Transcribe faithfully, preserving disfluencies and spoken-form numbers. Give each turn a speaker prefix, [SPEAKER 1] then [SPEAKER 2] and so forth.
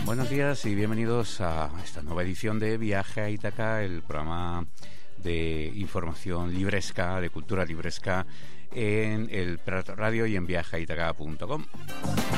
[SPEAKER 1] Buenos días y bienvenidos a esta nueva edición de Viaje a Ítaca, el programa de información libresca, de cultura libresca, en el Prato Radio y en viaje a ítaca punto com.